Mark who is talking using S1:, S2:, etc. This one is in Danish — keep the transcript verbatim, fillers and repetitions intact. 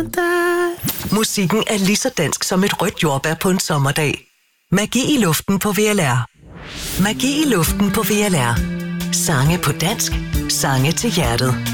S1: Musikken er lige så dansk som et rødt jordbær på en sommerdag. Magi i luften på V L R. Magi i luften på V L R. Sange på dansk. Sange til hjertet.